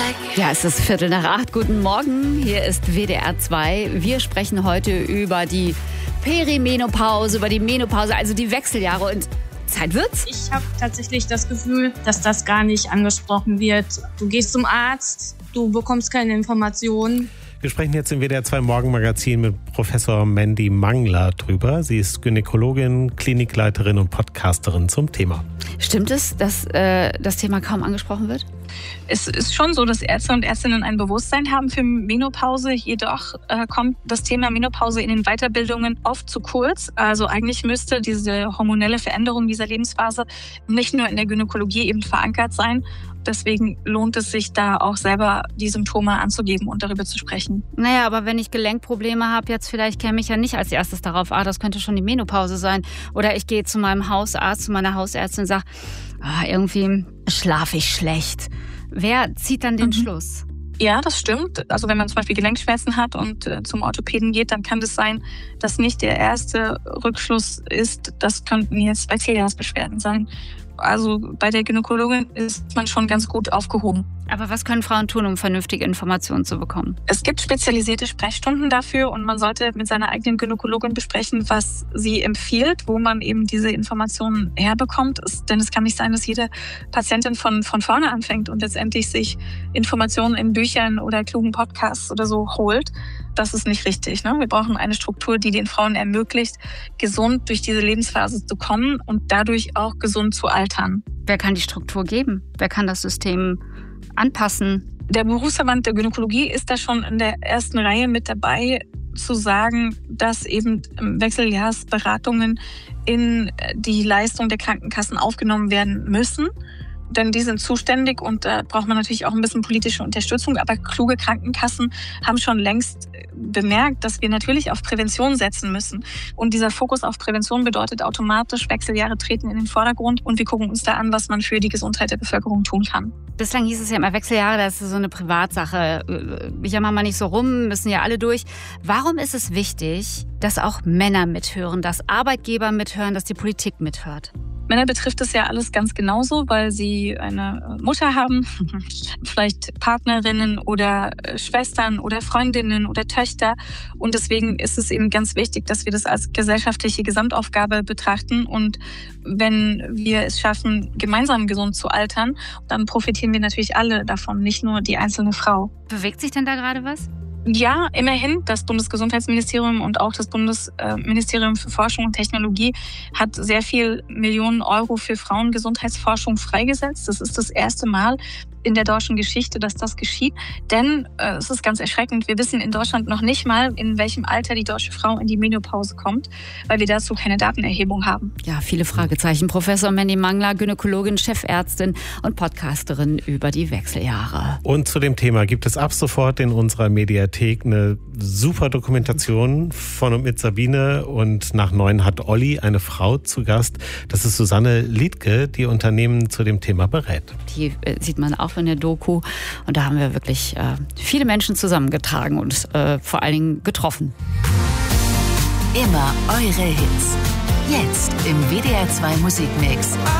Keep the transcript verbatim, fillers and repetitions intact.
Ja, es ist Viertel nach acht. Guten Morgen, hier ist W D R zwei. Wir sprechen heute über die Perimenopause, über die Menopause, also die Wechseljahre, und Zeit wird's. Ich habe tatsächlich das Gefühl, dass das gar nicht angesprochen wird. Du gehst zum Arzt, du bekommst keine Informationen. Wir sprechen jetzt im W D R zwei Morgenmagazin mit Professor Mandy Mangler drüber. Sie ist Gynäkologin, Klinikleiterin und Podcasterin zum Thema. Stimmt es, dass äh, das Thema kaum angesprochen wird? Es ist schon so, dass Ärzte und Ärztinnen ein Bewusstsein haben für Menopause. Jedoch äh, kommt das Thema Menopause in den Weiterbildungen oft zu kurz. Also eigentlich müsste diese hormonelle Veränderung dieser Lebensphase nicht nur in der Gynäkologie eben verankert sein. Deswegen lohnt es sich da auch selber, die Symptome anzugeben und darüber zu sprechen. Naja, aber wenn ich Gelenkprobleme habe, jetzt vielleicht käme ich ja nicht als erstes darauf, ah, das könnte schon die Menopause sein. Oder ich gehe zu meinem Hausarzt, zu meiner Hausärztin und sage, ah, irgendwie schlafe ich schlecht. Wer zieht dann den mhm. Schluss? Ja, das stimmt. Also wenn man zum Beispiel Gelenkschmerzen hat und äh, zum Orthopäden geht, dann kann es sein, dass nicht der erste Rückschluss ist, das könnten jetzt Wechseljahresbeschwerden sein. Also bei der Gynäkologin ist man schon ganz gut aufgehoben. Aber was können Frauen tun, um vernünftige Informationen zu bekommen? Es gibt spezialisierte Sprechstunden dafür und man sollte mit seiner eigenen Gynäkologin besprechen, was sie empfiehlt, wo man eben diese Informationen herbekommt. Es, denn es kann nicht sein, dass jede Patientin von, von vorne anfängt und letztendlich sich Informationen in Büchern oder klugen Podcasts oder so holt. Das ist nicht richtig, ne? Wir brauchen eine Struktur, die den Frauen ermöglicht, gesund durch diese Lebensphase zu kommen und dadurch auch gesund zu altern. Wer kann die Struktur geben? Wer kann das System anpassen? Der Berufsverband der Gynäkologie ist da schon in der ersten Reihe mit dabei, zu sagen, dass eben Wechseljahresberatungen in die Leistung der Krankenkassen aufgenommen werden müssen. Denn die sind zuständig und da braucht man natürlich auch ein bisschen politische Unterstützung. Aber kluge Krankenkassen haben schon längst bemerkt, dass wir natürlich auf Prävention setzen müssen. Und dieser Fokus auf Prävention bedeutet automatisch, Wechseljahre treten in den Vordergrund und wir gucken uns da an, was man für die Gesundheit der Bevölkerung tun kann. Bislang hieß es ja immer, Wechseljahre, das ist so eine Privatsache. Ich jammer mal nicht so rum, müssen ja alle durch. Warum ist es wichtig, dass auch Männer mithören, dass Arbeitgeber mithören, dass die Politik mithört? Männer betrifft es ja alles ganz genauso, weil sie eine Mutter haben, vielleicht Partnerinnen oder Schwestern oder Freundinnen oder Töchter. Und deswegen ist es eben ganz wichtig, dass wir das als gesellschaftliche Gesamtaufgabe betrachten. Und wenn wir es schaffen, gemeinsam gesund zu altern, dann profitieren wir natürlich alle davon, nicht nur die einzelne Frau. Bewegt sich denn da gerade was? Ja, immerhin. Das Bundesgesundheitsministerium und auch das Bundesministerium für Forschung und Technologie hat sehr viel Millionen Euro für Frauengesundheitsforschung freigesetzt. Das ist das erste Mal in der deutschen Geschichte, dass das geschieht. Denn äh, es ist ganz erschreckend, wir wissen in Deutschland noch nicht mal, in welchem Alter die deutsche Frau in die Menopause kommt, weil wir dazu keine Datenerhebung haben. Ja, viele Fragezeichen. Professor Mandy Mangler, Gynäkologin, Chefärztin und Podcasterin über die Wechseljahre. Und zu dem Thema gibt es ab sofort in unserer Mediathek eine super Dokumentation von und mit Sabine. Und nach neun hat Olli eine Frau zu Gast. Das ist Susanne Liedtke, die Unternehmen zu dem Thema berät. Die äh, sieht man auch in der Doku. Und da haben wir wirklich äh, viele Menschen zusammengetragen und äh, vor allen Dingen getroffen. Immer eure Hits. Jetzt im W D R zwei Musikmix.